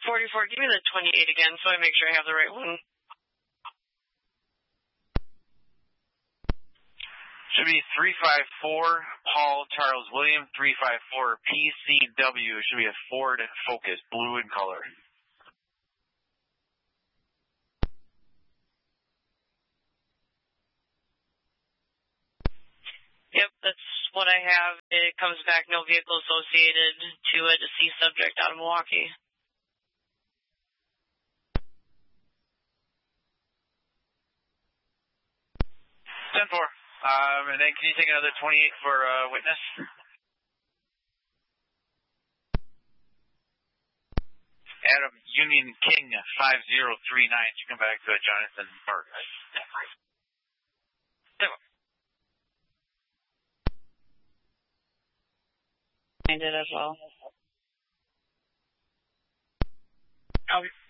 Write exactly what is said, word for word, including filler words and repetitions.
forty-four, give me the twenty-eight again so I make sure I have the right one. Should be three five four, Paul Charles William, three five four P C W. Should be a Ford Focus, blue in color. Yep, that's what I have. It comes back, no vehicle associated to a deceased subject out of Milwaukee. ten four. Um, and then can you take another twenty-eight for uh, witness? Adam Union King, five zero three nine. You come back to uh, Jonathan Mark. I did as well. Okay.